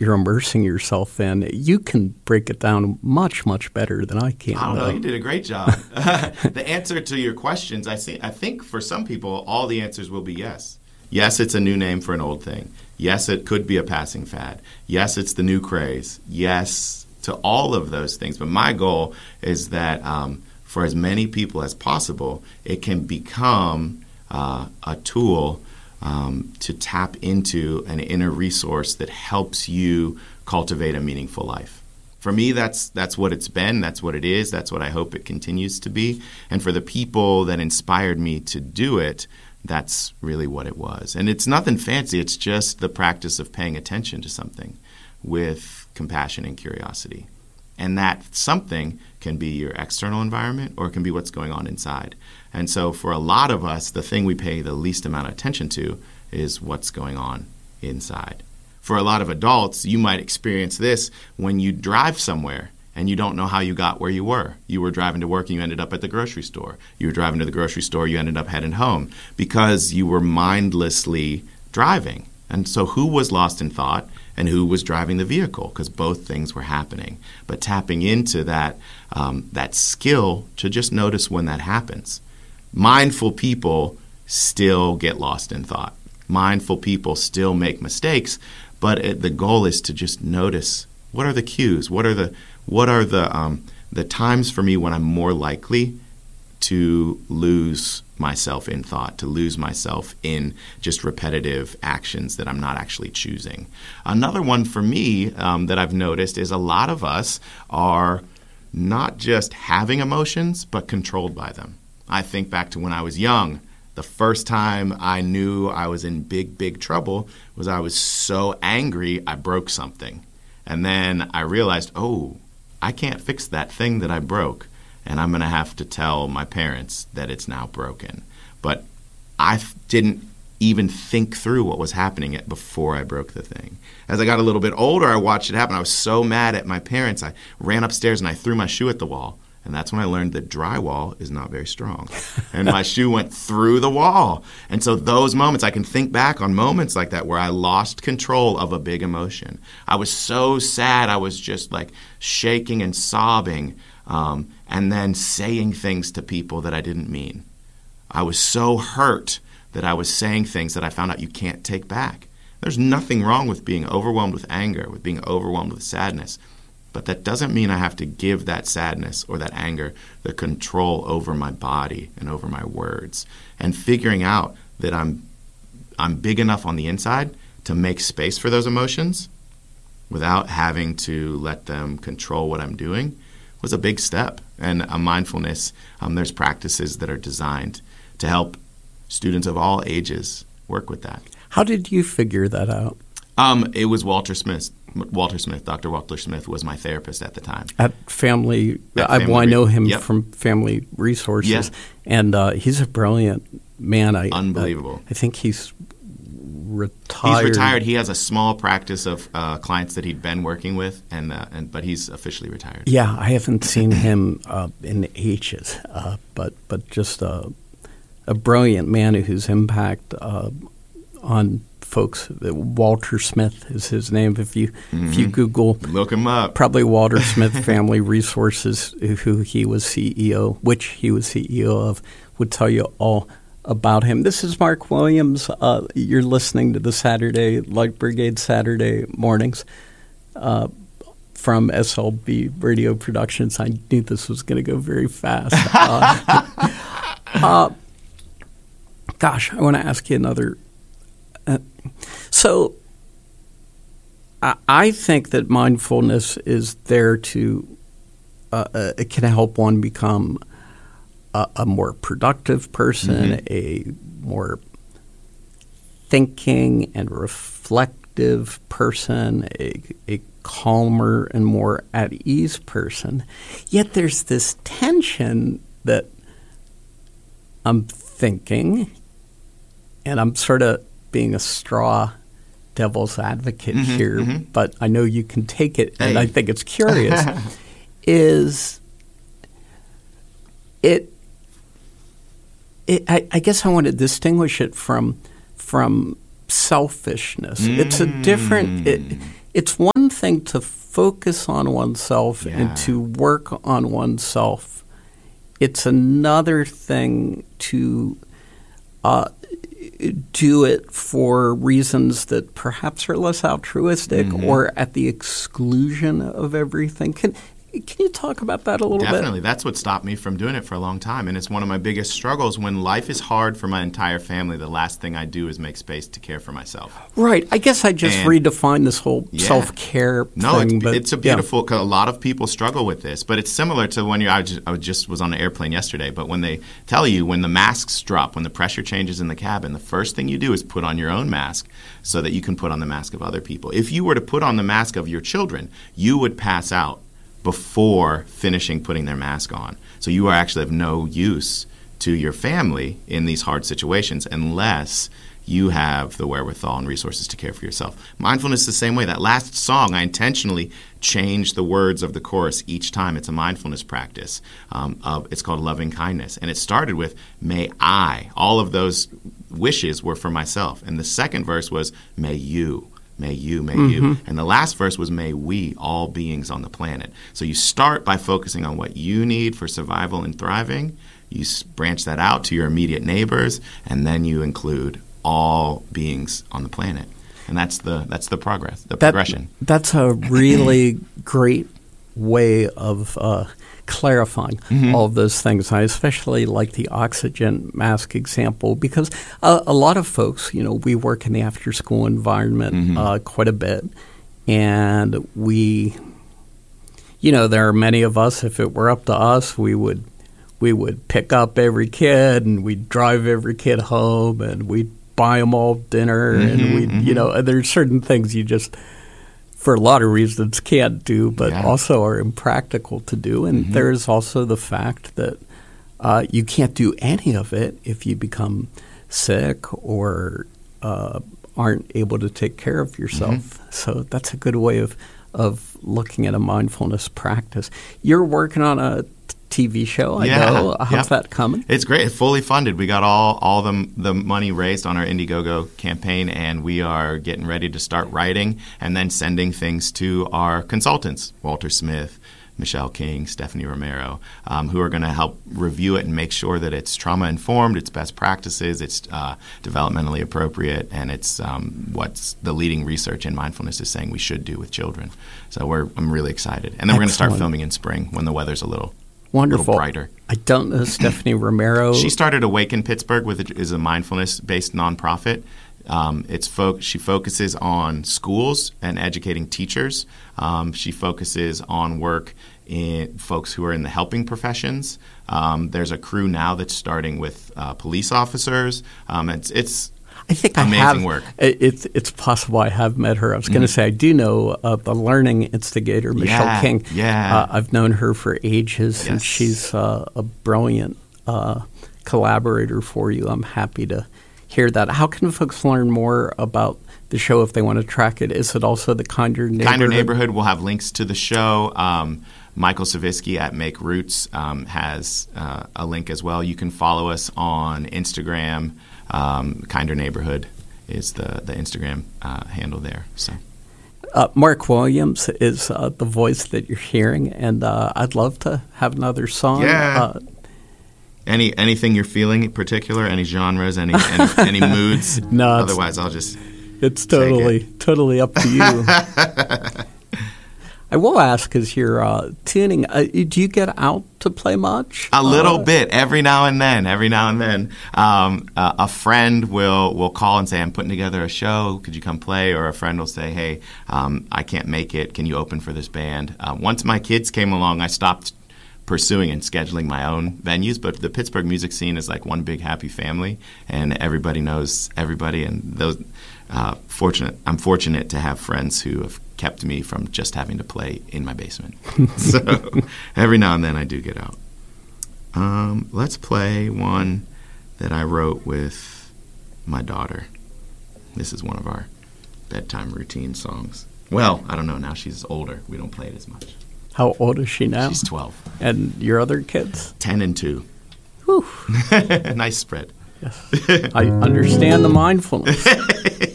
you're immersing yourself in, you can break it down much, much better than I can. I don't know. You did a great job. The answer to your questions, I think for some people, all the answers will be yes. Yes, it's a new name for an old thing. Yes, it could be a passing fad. Yes, it's the new craze. Yes to all of those things. But my goal is that for as many people as possible, it can become a tool to tap into an inner resource that helps you cultivate a meaningful life. For me, that's what it's been. That's what it is. That's what I hope it continues to be. And for the people that inspired me to do it, that's really what it was. And it's nothing fancy. It's just the practice of paying attention to something with compassion and curiosity. And that something can be your external environment or it can be what's going on inside. And so for a lot of us, the thing we pay the least amount of attention to is what's going on inside. For a lot of adults, you might experience this when you drive somewhere and you don't know how you got where you were. You were driving to work and you ended up at the grocery store. You were driving to the grocery store, you ended up heading home because you were mindlessly driving. And so who was lost in thought and who was driving the vehicle? Because both things were happening. But tapping into that skill to just notice when that happens. Mindful people still get lost in thought. Mindful people still make mistakes, but the goal is to just notice what are the cues, what are the times for me when I'm more likely to lose myself in thought, to lose myself in just repetitive actions that I'm not actually choosing. Another one for me that I've noticed is a lot of us are not just having emotions, but controlled by them. I think back to when I was young. The first time I knew I was in big, big trouble was I was so angry I broke something. And then I realized, I can't fix that thing that I broke. And I'm going to have to tell my parents that it's now broken. But I didn't even think through what was happening before I broke the thing. As I got a little bit older, I watched it happen. I was so mad at my parents. I ran upstairs and I threw my shoe at the wall. And that's when I learned that drywall is not very strong. And my shoe went through the wall. And so those moments, I can think back on moments like that where I lost control of a big emotion. I was so sad. I was just like shaking and sobbing and then saying things to people that I didn't mean. I was so hurt that I was saying things that I found out you can't take back. There's nothing wrong with being overwhelmed with anger, with being overwhelmed with sadness. But that doesn't mean I have to give that sadness or that anger the control over my body and over my words. And figuring out that I'm big enough on the inside to make space for those emotions without having to let them control what I'm doing was a big step. And a mindfulness, there's practices that are designed to help students of all ages work with that. How did you figure that out? It was Walter Smith. Dr. Walter Smith was my therapist at the time. At Family, I know him from Family Resources, yeah. And he's a brilliant man. Unbelievable. I think he's retired. He's retired. He has a small practice of clients that he'd been working with, but he's officially retired. Yeah, I haven't seen him in ages, but just a brilliant man whose impact on folks. Walter Smith is his name. If you Google, look him up. Probably Walter Smith Family Resources, who he was CEO of, would tell you all about him. This is Mark Williams. You're listening to the Saturday Light Brigade Saturday mornings from SLB Radio Productions. I knew this was going to go very fast. Gosh, I want to ask you another. So I think that mindfulness is there to it can help one become a more productive person, a more thinking and reflective person, a calmer and more at ease person. Yet there's this tension that I'm thinking, and I'm sort of being a straw devil's advocate here, but I know you can take it, and I think it's curious, I guess I want to distinguish it from selfishness. It's a different it's one thing to focus on oneself and to work on oneself. It's another thing to do it for reasons that perhaps are less altruistic or at the exclusion of everything. Can you talk about that a little bit? Definitely. That's what stopped me from doing it for a long time. And it's one of my biggest struggles. When life is hard for my entire family, the last thing I do is make space to care for myself. Right. I guess I just redefined this whole self-care thing. No, it's a beautiful, because a lot of people struggle with this. But it's similar to when I just was on an airplane yesterday, but when they tell you when the masks drop, when the pressure changes in the cabin, the first thing you do is put on your own mask so that you can put on the mask of other people. If you were to put on the mask of your children, you would pass out before finishing putting their mask on. So you are actually of no use to your family in these hard situations unless you have the wherewithal and resources to care for yourself. Mindfulness is the same way. That last song, I intentionally changed the words of the chorus each time. It's a mindfulness practice. It's called Loving Kindness. And it started with, may I. All of those wishes were for myself. And the second verse was, may you. May you, may you. And the last verse was, may we, all beings on the planet. So you start by focusing on what you need for survival and thriving. You branch that out to your immediate neighbors, and then you include all beings on the planet. And that's the progression. That's a really great way of clarifying all of those things. I especially like the oxygen mask example because a lot of folks, we work in the after-school environment quite a bit, and we, there are many of us, if it were up to us, we would pick up every kid and we'd drive every kid home and we'd buy them all dinner and we'd, there's certain things you just, for a lot of reasons, can't do, but also are impractical to do. And there's also the fact that you can't do any of it if you become sick or aren't able to take care of yourself. So that's a good way of looking at a mindfulness practice. You're working on a TV show, I know. How's that coming? It's great. It's fully funded. We got all the money raised on our Indiegogo campaign, and we are getting ready to start writing and then sending things to our consultants, Walter Smith, Michelle King, Stephanie Romero, who are going to help review it and make sure that it's trauma-informed, it's best practices, it's developmentally appropriate, and it's what's the leading research in mindfulness is saying we should do with children. So I'm really excited. And then we're going to start filming in spring when the weather's a little brighter. I don't know Stephanie Romero. She started Awaken Pittsburgh, is a mindfulness-based nonprofit. She focuses on schools and educating teachers. She focuses on work in folks who are in the helping professions. There's a crew now that's starting with police officers. I think amazing work. It's possible I have met her. I was going to say I do know the learning instigator, Michelle King. I've known her for ages, and she's a brilliant collaborator for you. I'm happy to hear that. How can folks learn more about the show if they want to track it? Is it also the Kinder Neighborhood? Kinder Neighborhood will have links to the show. Michael Savitsky at Make Roots has a link as well. You can follow us on Instagram. Kinder Neighborhood is the Instagram handle there. So, Mark Williams is the voice that you're hearing, and I'd love to have another song. Yeah. Anything you're feeling in particular? Any genres? Any moods? No. Otherwise, I'll just. It's totally up to you. I will ask, as you're tuning, do you get out to play much? A little bit, every now and then. A friend will call and say, I'm putting together a show. Could you come play? Or a friend will say, hey, I can't make it. Can you open for this band? Once my kids came along, I stopped pursuing and scheduling my own venues. But the Pittsburgh music scene is like one big happy family, and everybody knows everybody. And those I'm fortunate to have friends who have kept me from just having to play in my basement. So every now and then I do get out. Let's play one that I wrote with my daughter. This is one of our bedtime routine songs. Well, I don't know. Now she's older. We don't play it as much. How old is she now? She's 12. And your other kids? 10 and 2. Whew. Nice spread. Yes. I understand the mindfulness.